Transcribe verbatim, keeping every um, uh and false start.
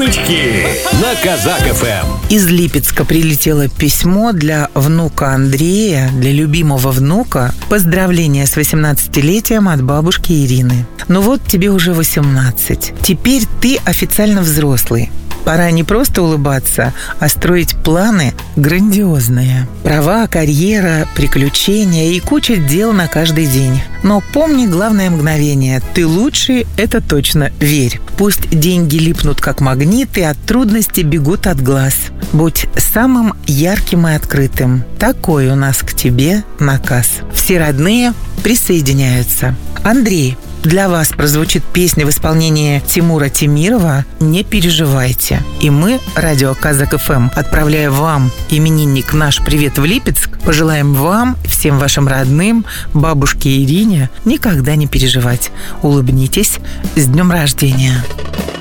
шутки на Казак эф эм. Из Липецка прилетело письмо для внука Андрея, для любимого внука. Поздравления с восемнадцатилетием от бабушки Ирины. Ну вот тебе уже восемнадцать. Теперь ты официально взрослый. Пора не просто улыбаться, а строить планы грандиозные. Права, карьера, приключения и куча дел на каждый день. Но помни главное мгновение. Ты лучший, это точно, верь. Пусть деньги липнут как магниты, а трудности бегут от глаз. Будь самым ярким и открытым. Такой у нас к тебе наказ. Все родные присоединяются. Андрей, для вас прозвучит песня в исполнении Тимура Темирова «Не переживайте». И мы, радио Казак эф эм, отправляя вам, именинник, наш привет в Липецк, пожелаем вам, всем вашим родным, бабушке Ирине, никогда не переживать. Улыбнитесь. С днем рождения!